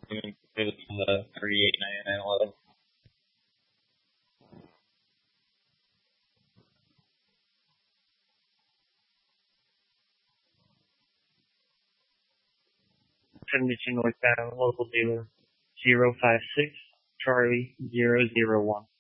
It was 38.99.11. Northbound local dealer 056 Charlie 001.